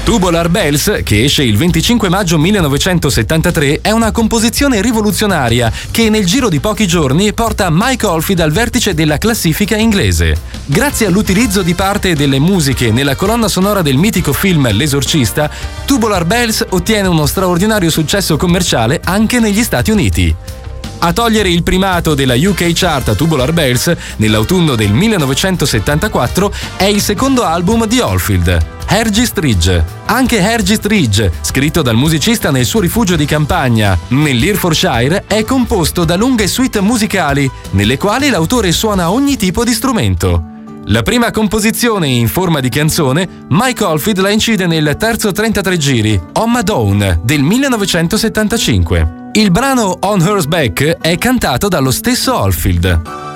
Tubular Bells, che esce il 25 maggio 1973, è una composizione rivoluzionaria che nel giro di pochi giorni porta Mike Oldfield al vertice della classifica inglese. Grazie all'utilizzo di parte delle musiche nella colonna sonora del mitico film L'Esorcista, Tubular Bells ottiene uno straordinario successo commerciale anche negli Stati Uniti. A togliere il primato della UK Chart a Tubular Bells nell'autunno del 1974 è il secondo album di Oldfield, Hergest Ridge. Anche Hergest Ridge, scritto dal musicista nel suo rifugio di campagna nell'Herefordshire, è composto da lunghe suite musicali nelle quali l'autore suona ogni tipo di strumento. La prima composizione in forma di canzone, Mike Oldfield la incide nel terzo 33 giri, On My Own, del 1975. Il brano On Horseback è cantato dallo stesso Oldfield.